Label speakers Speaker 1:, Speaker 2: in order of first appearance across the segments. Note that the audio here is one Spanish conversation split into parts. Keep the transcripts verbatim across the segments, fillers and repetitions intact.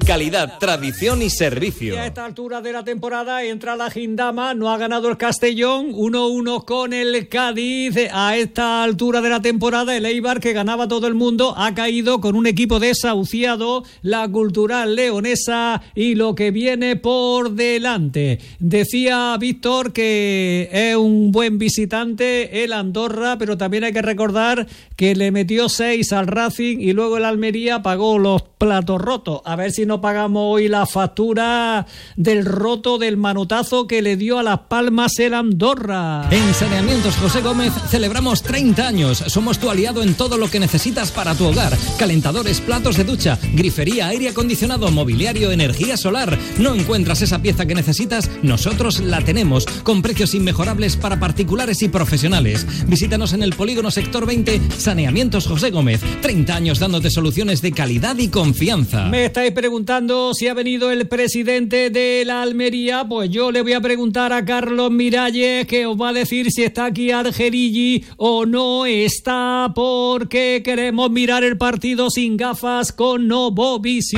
Speaker 1: Calidad, tradición y servicio.
Speaker 2: Y a esta altura de la temporada entra la Gindama, no ha ganado el Castellón, uno uno con el Cádiz. A esta altura de la temporada el Eibar, que ganaba todo el mundo, ha caído con un equipo desahuciado, la Cultural Leonesa y lo que viene por delante. Decía Víctor que es un buen visitante el Andorra, pero también hay que recordar que le metió seis al Racing y luego el Almería pagó los platos rotos. A ver si no pagamos hoy la factura del roto del manotazo que le dio a Las Palmas el Andorra.
Speaker 3: En Saneamientos José Gómez celebramos treinta años. Somos tu aliado en todo lo que necesitas para tu hogar. Calentadores, platos de ducha, grifería, aire acondicionado, mobiliario, energía solar. ¿No encuentras esa pieza que necesitas? Nosotros la tenemos, con precios inmejorables para particulares y profesionales. Visítanos en el Polígono Sector veinte, Saneamientos José Gómez. treinta años dándote soluciones de calidad y confianza.
Speaker 2: Me estáis preguntando si ha venido el presidente de la Almería. Pues yo le voy a preguntar a Carlos Miralles, que os va a decir si está aquí Argerigi o no está, porque queremos mirar el partido sin gafas con Novovisión.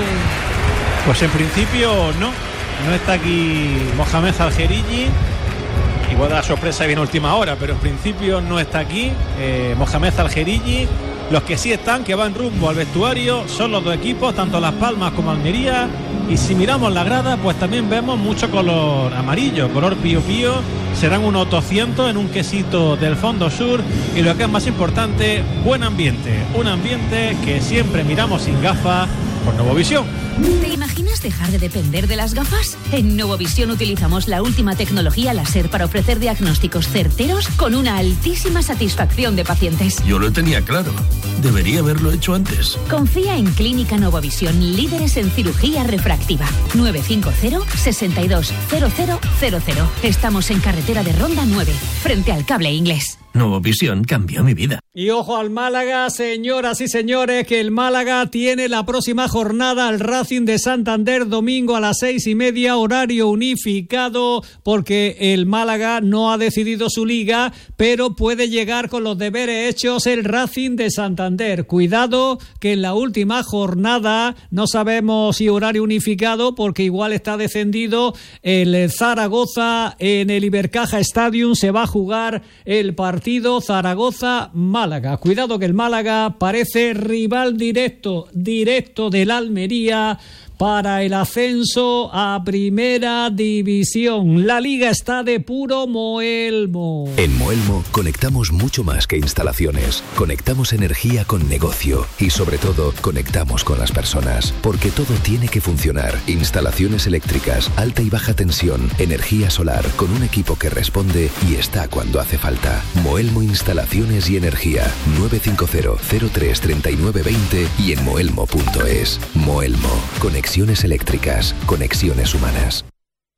Speaker 4: Pues en principio no, no está aquí Mohamed Argerigi. Igual la sorpresa viene a última hora, pero en principio no está aquí eh, Mohamed Argerigi. Los que sí están, que van rumbo al vestuario, son los dos equipos, tanto Las Palmas como Almería. Y si miramos la grada, pues también vemos mucho color amarillo, color pío pío. Serán unos doscientos en un quesito del fondo sur. Y lo que es más importante, buen ambiente. Un ambiente que siempre miramos sin gafas por Novovisión.
Speaker 5: ¿Te imaginas dejar de depender de las gafas? En Novovisión utilizamos la última tecnología láser para ofrecer diagnósticos certeros con una altísima satisfacción de pacientes.
Speaker 6: Yo lo tenía claro. Debería haberlo hecho antes.
Speaker 5: Confía en Clínica Novovisión, líderes en cirugía refractiva. nueve cinco cero, seis dos, cero cero cero cero. Estamos en carretera de Ronda nueve, frente al Cable Inglés.
Speaker 6: Novovisión cambió mi vida.
Speaker 2: Y ojo al Málaga, señoras y señores, que el Málaga tiene la próxima jornada al Racing de Santander, domingo a las seis y media, horario unificado, porque el Málaga no ha decidido su liga, pero puede llegar con los deberes hechos el Racing de Santander. Cuidado que en la última jornada, no sabemos si horario unificado, porque igual está descendido el Zaragoza en el Ibercaja Stadium, se va a jugar el partido Zaragoza-Málaga. Cuidado que el Málaga parece rival directo, directo del Almería para el ascenso a Primera División. La liga está de puro Moelmo.
Speaker 7: En Moelmo conectamos mucho más que instalaciones. Conectamos energía con negocio y sobre todo conectamos con las personas, porque todo tiene que funcionar. Instalaciones eléctricas, alta y baja tensión, energía solar, con un equipo que responde y está cuando hace falta. Moelmo Instalaciones y Energía. nueve cinco cero, cero tres, tres nueve dos cero y en moelmo punto es. Moelmo. Conexiones eléctricas, conexiones humanas.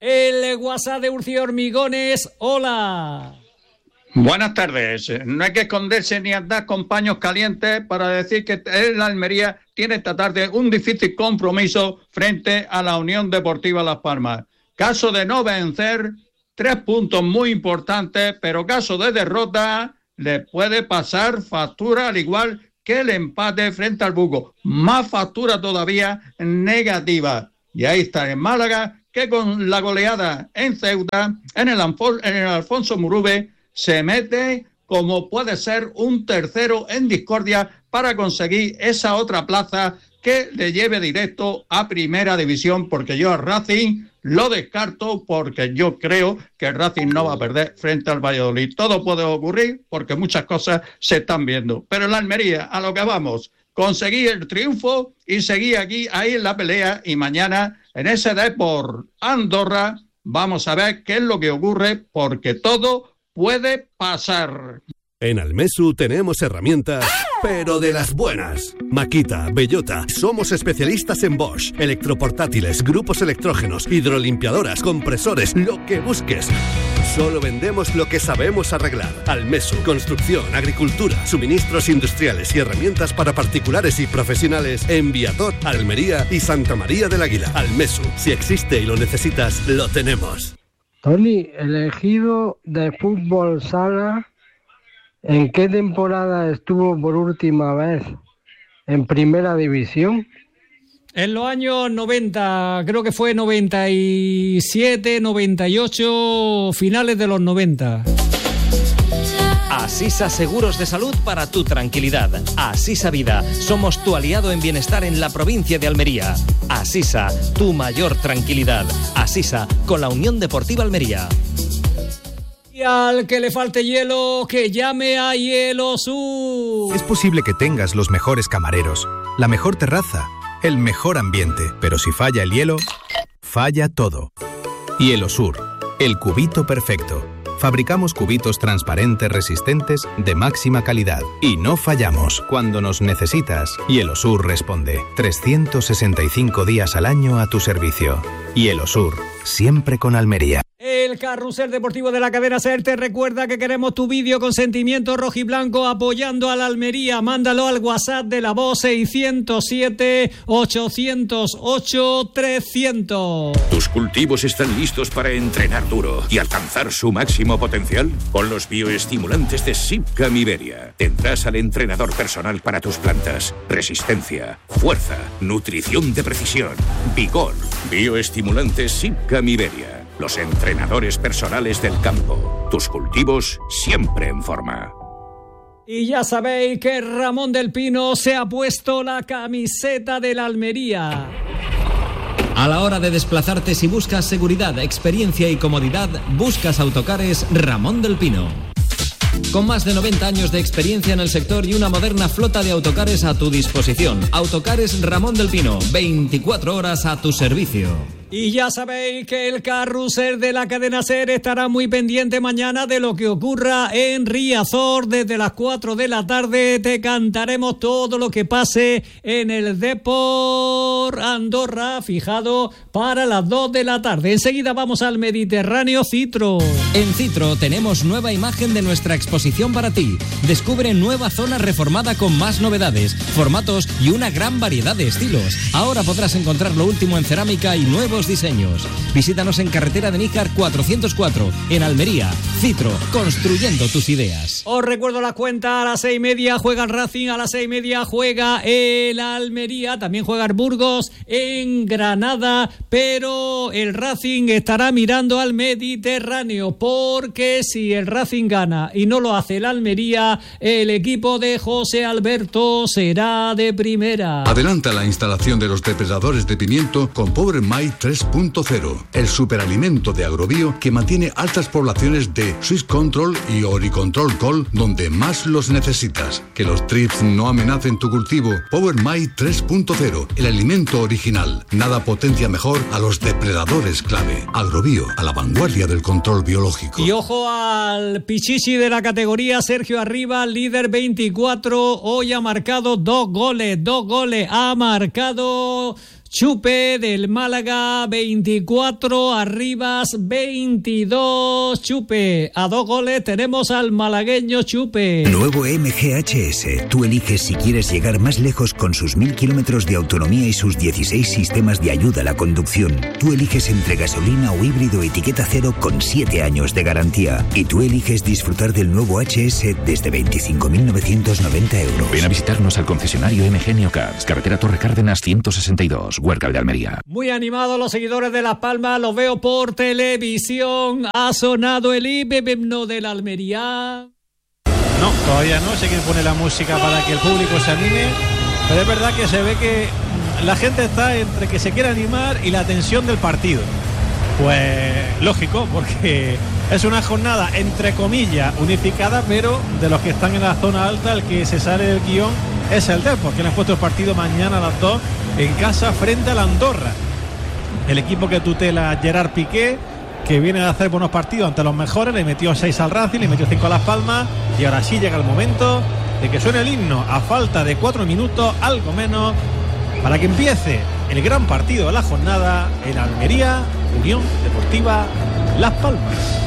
Speaker 2: El WhatsApp de Urci Hormigones, hola.
Speaker 8: Buenas tardes. No hay que esconderse ni andar con paños calientes para decir que el Almería tiene esta tarde un difícil compromiso frente a la Unión Deportiva Las Palmas. Caso de no vencer, tres puntos muy importantes, pero caso de derrota, le puede pasar factura al igual que el empate frente al Buco. Más factura todavía negativa. Y ahí está en Málaga, que con la goleada en Ceuta, en el, Anfo- en el Alfonso Murube, se mete como puede ser un tercero en discordia para conseguir esa otra plaza que le lleve directo a Primera División, porque yo a Racing lo descarto, porque yo creo que el Racing no va a perder frente al Valladolid. Todo puede ocurrir porque muchas cosas se están viendo. Pero en la Almería, a lo que vamos, conseguí el triunfo y seguí aquí, ahí en la pelea, y mañana en ese Depor Andorra vamos a ver qué es lo que ocurre, porque todo puede pasar.
Speaker 9: En Almesu tenemos herramientas, pero de las buenas. Makita, Bellota, somos especialistas en Bosch, electroportátiles, grupos electrógenos, hidrolimpiadoras, compresores, lo que busques. Solo vendemos lo que sabemos arreglar. Almesu, construcción, agricultura, suministros industriales y herramientas para particulares y profesionales en Viator, Almería y Santa María del Águila. Almesu, si existe y lo necesitas, lo tenemos.
Speaker 10: Tony, elegido de fútbol sala, ¿en qué temporada estuvo por última vez en Primera División?
Speaker 2: En los años noventa, creo que fue noventa y siete, noventa y ocho, finales de los noventa.
Speaker 1: Asisa Seguros de Salud para tu tranquilidad. Asisa Vida. Somos tu aliado en bienestar en la provincia de Almería. Asisa, tu mayor tranquilidad. Asisa, con la Unión Deportiva Almería.
Speaker 2: Y al que le falte hielo, que llame a Hielo Sur.
Speaker 11: Es posible que tengas los mejores camareros, la mejor terraza, el mejor ambiente, pero si falla el hielo, falla todo. Hielo Sur, el cubito perfecto. Fabricamos cubitos transparentes resistentes de máxima calidad y no fallamos cuando nos necesitas. Hielo Sur responde trescientos sesenta y cinco días al año a tu servicio. Hielo Sur, siempre con Almería.
Speaker 2: El Carrusel Deportivo de la cadena SER te recuerda que queremos tu vídeo con sentimiento rojiblanco apoyando a la Almería. Mándalo al WhatsApp de la voz seiscientos siete, ochocientos ocho, trescientos.
Speaker 12: ¿Tus cultivos están listos para entrenar duro y alcanzar su máximo potencial? Con los bioestimulantes de Sipcam Iberia tendrás al entrenador personal para tus plantas. Resistencia, fuerza, nutrición de precisión, vigor. Bioestimulantes Sipcam Iberia. Los entrenadores personales del campo. Tus cultivos siempre en forma.
Speaker 2: Y ya sabéis que Ramón del Pino se ha puesto la camiseta de la Almería.
Speaker 3: A la hora de desplazarte, si buscas seguridad, experiencia y comodidad, buscas Autocares Ramón del Pino. Con más de noventa años de experiencia en el sector y una moderna flota de autocares a tu disposición. Autocares Ramón del Pino, veinticuatro horas a tu servicio.
Speaker 2: Y ya sabéis que el Carrusel de la cadena SER estará muy pendiente mañana de lo que ocurra en Riazor. Desde las cuatro de la tarde te cantaremos todo lo que pase en el Depor Andorra, fijado para las dos de la tarde. Enseguida vamos al Mediterráneo Citro.
Speaker 3: En Citro tenemos nueva imagen de nuestra exposición para ti. Descubre nueva zona reformada con más novedades, formatos y una gran variedad de estilos. Ahora podrás encontrar lo último en cerámica y nuevos diseños. Visítanos en carretera de Níjar cuatrocientos cuatro, en Almería. Citro, construyendo tus ideas.
Speaker 2: Os recuerdo la cuenta: a las seis y media juega el Racing, a las seis y media juega el Almería, también juega el Burgos en Granada, pero el Racing estará mirando al Mediterráneo, porque si el Racing gana y no lo hace el Almería, el equipo de José Alberto será de primera.
Speaker 13: Adelanta la instalación de los depredadores de pimiento con Power My tres punto cero, el superalimento de Agrobio que mantiene altas poblaciones de Swiss Control y Oricontrol Col donde más los necesitas. Que los trips no amenacen tu cultivo. Power My tres punto cero, el alimento original. Nada potencia mejor a los depredadores clave. Agrobio, a la vanguardia del control biológico.
Speaker 2: Y ojo al Pichichi de la categoría, Sergio Arriba, líder veinticuatro, hoy ha marcado dos goles, dos goles, ha marcado Chupe del Málaga, veinticuatro, Arribas veintidós. Chupe, a dos goles tenemos al malagueño Chupe.
Speaker 14: Nuevo M G H S. Tú eliges si quieres llegar más lejos con sus mil kilómetros de autonomía y sus dieciséis sistemas de ayuda a la conducción. Tú eliges entre gasolina o híbrido etiqueta cero con siete años de garantía. Y tú eliges disfrutar del nuevo H S desde veinticinco mil novecientos noventa euros.
Speaker 15: Ven a visitarnos al concesionario M G Neocars, carretera Torre Cárdenas ciento sesenta y dos. Huércal de Almería.
Speaker 2: Muy animados los seguidores de Las Palmas, los veo por televisión. Ha sonado el himno de la Almería.
Speaker 4: No, todavía no, sé quién pone la música para que el público se anime, pero es verdad que se ve que la gente está entre que se quiere animar y la tensión del partido. Pues lógico, porque es una jornada entre comillas unificada, pero de los que están en la zona alta, el que se sale del guión es el Depor, que le han puesto el partido mañana a las dos en casa frente a la Andorra. El equipo que tutela Gerard Piqué, que viene a hacer buenos partidos ante los mejores, le metió seis al Racing, le metió cinco a Las Palmas, y ahora sí llega el momento de que suene el himno a falta de cuatro minutos, algo menos, para que empiece el gran partido de la jornada en Almería, Unión Deportiva Las Palmas.